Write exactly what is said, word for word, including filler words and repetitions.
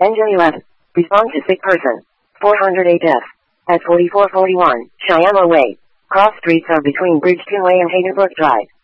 Engine eleven. Respond to sick person. four hundred eight F. At forty-four forty-one, Cheyenne Way. Cross streets are between Bridge two A and Hagerbrook Drive.